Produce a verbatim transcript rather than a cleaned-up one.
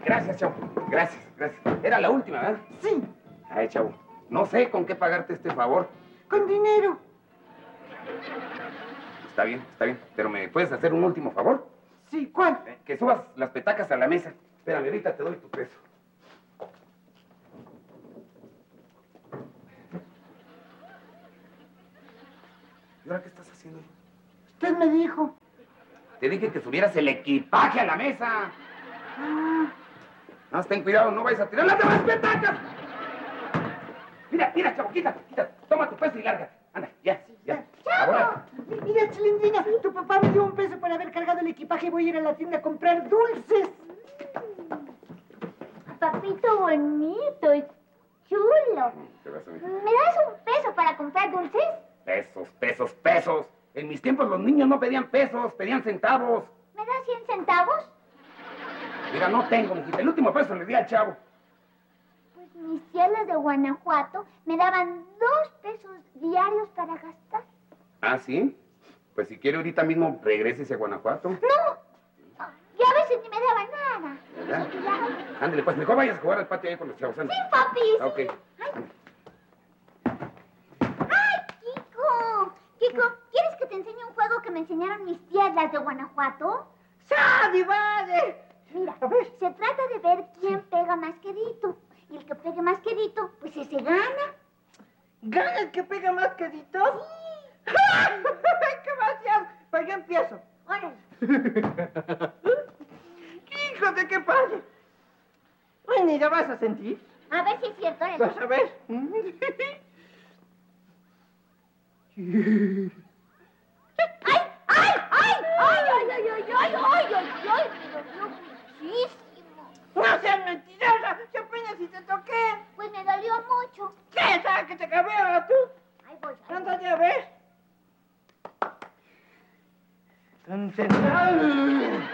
Gracias, chavo. Gracias, gracias. Era la última, ¿verdad? Sí. Ay, chavo. No sé con qué pagarte este favor. Con dinero. Está bien, está bien. Pero ¿me puedes hacer un último favor? Sí, ¿cuál? Eh, que subas las petacas a la mesa. Espérame, ahorita te doy tu peso. ¿Y ahora qué estás haciendo? Usted me dijo. Te dije que subieras el equipaje a la mesa. Ah. No, ten cuidado, no vayas a tirar las demás petacas. Mira, mira, chavo, quítate, quítate. Toma tu peso y lárgate. Anda, ya, ya. Ahora. Mira, Chilindrina, tu papá me dio un peso por haber cargado el equipaje y voy a ir a la tienda a comprar dulces. Papito bonito y chulo. ¿Qué vas a ver? ¿Me das un peso para comprar dulces? Pesos, pesos, pesos. En mis tiempos los niños no pedían pesos, pedían centavos. ¿Me das cien centavos? Mira, no tengo, mijita. El último peso le di al chavo. Pues mis tías las de Guanajuato me daban dos pesos diarios para gastar. ¿Ah, sí? Pues si quiere ahorita mismo regrese a Guanajuato. ¡No! Y a veces ni me daban nada. ¿Verdad? Sí, ya. Ándale, pues mejor vayas a jugar al patio ahí con los chavos. Sí, Ándale. papi, sí. Ah, ok. ¡Ay, Kiko! Kiko, ¿quieres que te enseñe un juego que me enseñaron mis tías las de Guanajuato? ¡Sabe, vale! Mira, A ver. se trata de ver quién pega más quedito. Y el que pegue más quedito, pues ese gana. ¿Gana el que pega más quedito? Sí. ¡Qué vaciado! Pues yo empiezo. Órale. ¡Hijo de qué padre! Bueno, ¿y lo vas a sentir? A ver si es cierto. Órale. ¿Vas a ver? ¡Ay, ay, ay! ¡Ay, ay, ay, ay, ay, ay, ay, ay! Me dolió muchísimo. ¡No seas mentirosa! ¡Yo apenas si te toqué! Pues me dolió mucho. ¿Qué? ¿Sabes que te cabeo tú? Ay, voy. Ándale a ver. Entonces... ¡ay!